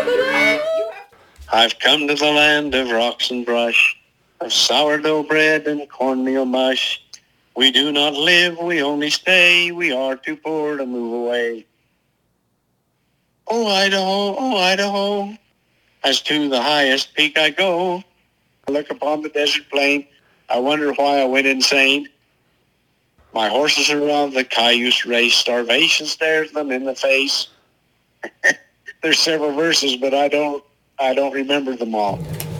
I've come to the land of rocks and brush, of sourdough bread and cornmeal mush. We do not live, we only stay. We are too poor to move away. Oh, Idaho, as to the highest peak I go. I look upon the desert plain. I wonder why I went insane. My horses are on the cayuse race. Starvation stares them in the face. There's several verses, but I don't remember them all.